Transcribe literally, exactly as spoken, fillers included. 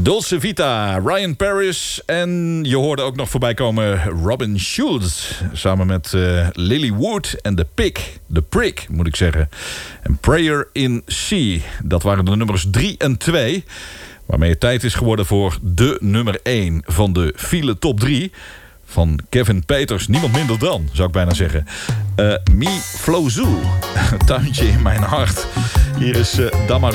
Dolce Vita, Ryan Paris. En je hoorde ook nog voorbij komen Robin Schulz. Samen met uh, Lily Wood en The Pig. The Prick, moet ik zeggen. En Prayer in C. Dat waren de nummers drie en twee. Waarmee het tijd is geworden voor de nummer één van de file top drie. Van Kevin Peters. Niemand minder dan, zou ik bijna zeggen. Uh, Mi Flozu. Tuintje in mijn hart. Hier is uh, Damaru.